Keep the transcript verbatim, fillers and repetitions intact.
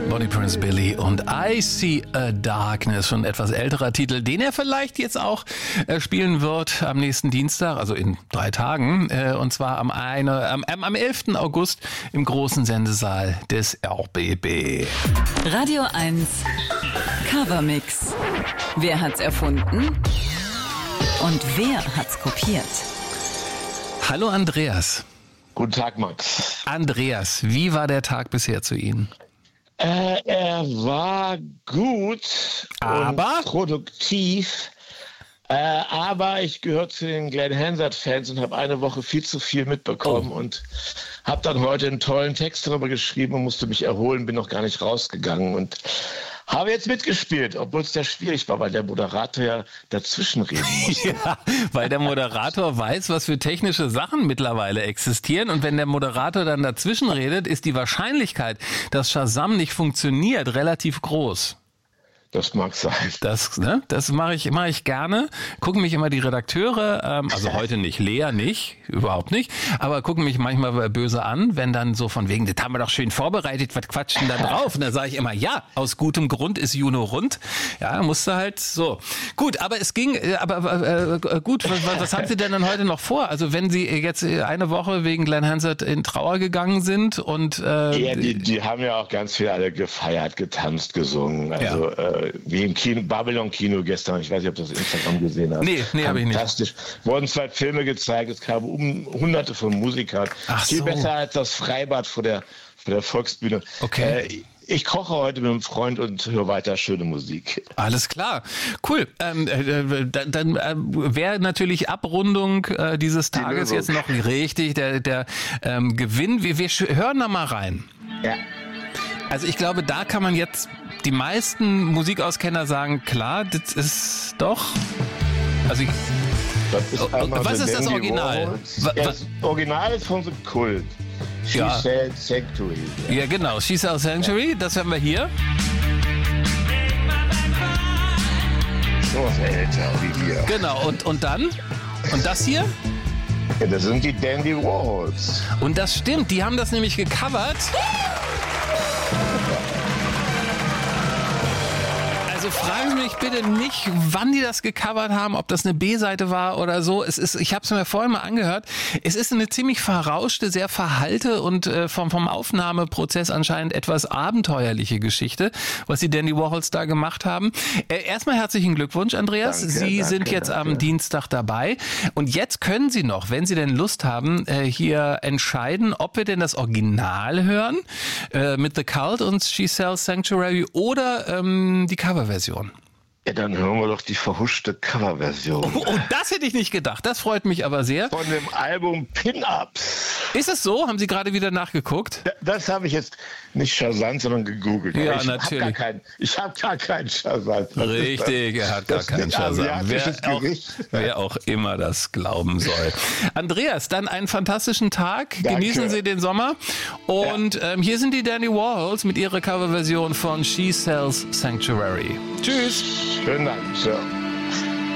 Bonnie Prince Billy und I See a Darkness, schon etwas älterer Titel, den er vielleicht jetzt auch äh, spielen wird am nächsten Dienstag, also in drei Tagen, äh, und zwar am, eine, am, am elften August im großen Sendesaal des R B B. Radio eins Covermix. Wer hat's erfunden? Und wer hat's kopiert? Hallo Andreas. Guten Tag, Max. Andreas, wie war der Tag bisher zu Ihnen? Äh, er war gut Aber? und produktiv, äh, aber ich gehöre zu den Glenn Hansard-Fans und habe eine Woche viel zu viel mitbekommen Oh. und habe dann heute einen tollen Text darüber geschrieben und musste mich erholen, bin noch gar nicht rausgegangen und habe jetzt mitgespielt, obwohl es sehr schwierig war, weil der Moderator ja dazwischen reden musste. Ja, weil der Moderator weiß, was für technische Sachen mittlerweile existieren. Und wenn der Moderator dann dazwischen redet, ist die Wahrscheinlichkeit, dass Shazam nicht funktioniert, relativ groß. Das mag sein. Das, ne, das mache ich, mache ich gerne. Gucken mich immer die Redakteure, ähm, also heute nicht, Lea nicht, überhaupt nicht, aber gucken mich manchmal böse an, wenn dann so von wegen, das haben wir doch schön vorbereitet, was quatschen da drauf? Und dann sage ich immer, ja, aus gutem Grund ist Juno rund. Ja, musste halt so. Gut, aber es ging, aber äh, gut, was, was haben Sie denn dann heute noch vor? Also wenn Sie jetzt eine Woche wegen Glenn Hansard in Trauer gegangen sind und... Äh, ja, die, die haben ja auch ganz viel alle gefeiert, getanzt, gesungen, also... Ja. Äh, wie im Kino, Babylon-Kino gestern, ich weiß nicht, ob du das Instagram gesehen hast. Nee, nee, habe ich nicht. Fantastisch. Wurden zwei Filme gezeigt, es kamen um hunderte von Musikern. Ach Viel so. besser als das Freibad vor der, vor der Volksbühne. Okay. Äh, ich koche heute mit einem Freund und höre weiter schöne Musik. Alles klar, cool. Ähm, äh, dann dann äh, wäre natürlich Abrundung äh, dieses Die Tages Lösung. jetzt noch richtig, der, der ähm, Gewinn. Wir, wir hören da mal rein. Ja. Also ich glaube, da kann man jetzt die meisten Musikauskenner sagen, klar, das ist doch... Also ich, Das ist Oh, einmal was The ist das Dandy Original? Warhols. Wa- Ja, wa- das Original ist von The Cult. She Ja. Said Sanctuary. ja genau, She's Our Sanctuary, das hören wir hier. So was älter wie wir. Genau, und, und dann? Und das hier? Ja, das sind die Dandy Warhols. Und das stimmt, die haben das nämlich gecovert. Also fragen Sie mich bitte nicht, wann die das gecovert haben, ob das eine B-Seite war oder so. Es ist, ich habe es mir vorhin mal angehört. Es ist eine ziemlich verrauschte, sehr verhallte und äh, vom, vom Aufnahmeprozess anscheinend etwas abenteuerliche Geschichte, was die Dandy Warhols da gemacht haben. Äh, erstmal herzlichen Glückwunsch, Andreas. Danke, Sie danke, sind jetzt danke. am Dienstag dabei. Und jetzt können Sie noch, wenn Sie denn Lust haben, äh, hier entscheiden, ob wir denn das Original hören äh, mit The Cult und She Sells Sanctuary oder ähm, die Coverversion. Ja, dann hören wir doch die verhuschte Coverversion. Oh, oh, das hätte ich nicht gedacht. Das freut mich aber sehr. Von dem Album Pin-Ups. Ist es so? Haben Sie gerade wieder nachgeguckt? Da- Das habe ich jetzt nicht Shazam, sondern gegoogelt. Ja, Aber ich natürlich. Hab gar keinen, ich habe gar keinen Shazam. Das Richtig, er hat gar das ist keinen ein Shazam. asiatisches Wer auch, Gericht. wer auch immer das glauben soll. Andreas, dann einen fantastischen Tag. Danke. Genießen Sie den Sommer. Und ähm, hier sind die Dandy Warhols mit ihrer Coverversion von She Sells Sanctuary. Tschüss. Schönen Dank. Ciao.